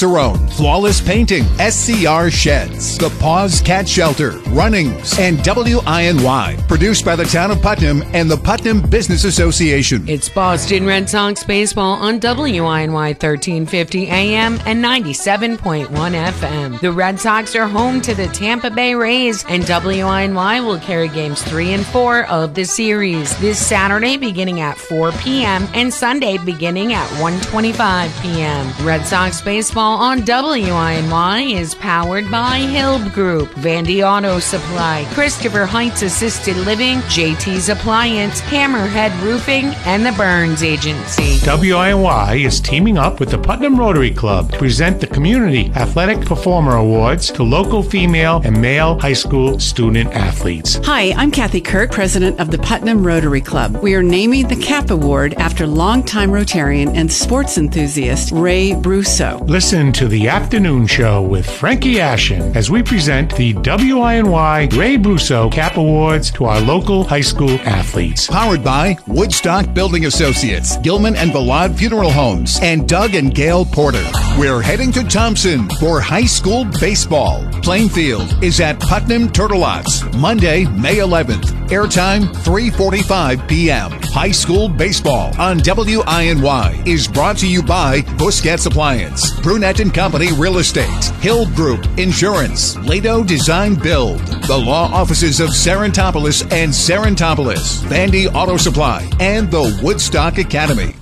Cerrone, Flawless Painting, SCR Sheds, The Paws Cat Shelter, Runnings, and WINY. Produced by the Town of Putnam and the Putnam Business Association. It's Boston Red Sox baseball on WINY 1350 AM and 97.1 FM. The Red Sox are home to the Tampa Bay Rays, and WINY will carry games 3 and 4 of the series this Saturday beginning at 4 p.m. and Sunday beginning at 1:25 p.m. Red Sox baseball on WINY is powered by Hilb Group, Vandy Auto Supply, Christopher Heights Assisted Living, JT's Appliance, Hammerhead Roofing, and the Burns Agency. WINY is teaming up with the Putnam Rotary Club to present the Community Athletic Performer Awards to local female and male high school student athletes. Hi, I'm Kathy Kirk, president of the Putnam Rotary Club. We are naming the CAP Award after longtime Rotarian and sports enthusiast Ray Brusso. Listen to the afternoon show with Frankie Ashen as we present the WINY Ray Brusso CAP Awards to our local high school athletes. Powered by Woodstock Building Associates, Gilman and Vallad Funeral Homes, and Doug and Gail Porter. We're heading to Thompson for high school baseball. Plainfield is at Putnam Turtleots, Monday, May 11th. Airtime 3:45 p.m. High school baseball on WINY is brought to you by Busquets Appliance, Brunette & Company Real Estate, Hill Group Insurance, Lado Design Build, the law offices of Serentopolis and Serentopolis, Vandy Auto Supply, and the Woodstock Academy.